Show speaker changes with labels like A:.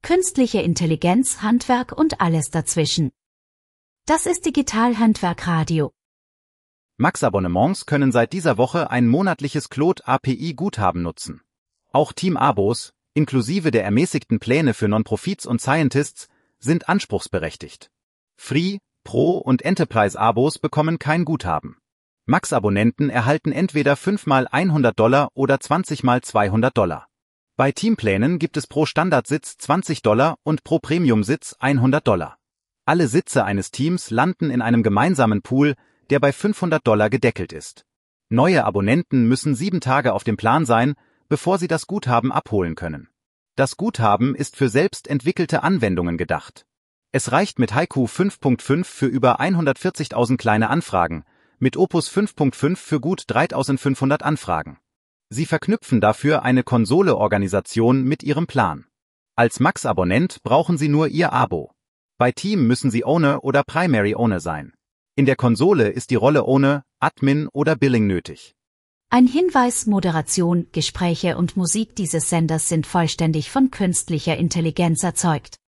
A: künstliche Intelligenz, Handwerk und alles dazwischen. Das ist Digital-Handwerk Radio.
B: Max-Abonnements können seit dieser Woche ein monatliches Claude-API-Guthaben nutzen. Auch Team-Abos, inklusive der ermäßigten Pläne für Non-Profits und Scientists, sind anspruchsberechtigt. Free, Pro und Enterprise-Abos bekommen kein Guthaben. Max-Abonnenten erhalten entweder 5 mal $100 oder 20 mal $200. Bei Teamplänen gibt es pro Standardsitz $20 und pro Premium-Sitz $100. Alle Sitze eines Teams landen in einem gemeinsamen Pool, der bei $500 gedeckelt ist. Neue Abonnenten müssen 7 Tage auf dem Plan sein, bevor sie das Guthaben abholen können. Das Guthaben ist für selbst entwickelte Anwendungen gedacht. Es reicht mit Haiku 5.5 für über 140.000 kleine Anfragen, mit Opus 5.5 für gut 3.500 Anfragen. Sie verknüpfen dafür eine Konsole-Organisation mit Ihrem Plan. Als Max-Abonnent brauchen Sie nur Ihr Abo. Bei Team müssen Sie Owner oder Primary Owner sein. In der Konsole ist die Rolle Owner, Admin oder Billing nötig.
A: Ein Hinweis: Moderation, Gespräche und Musik dieses Senders sind vollständig von künstlicher Intelligenz erzeugt.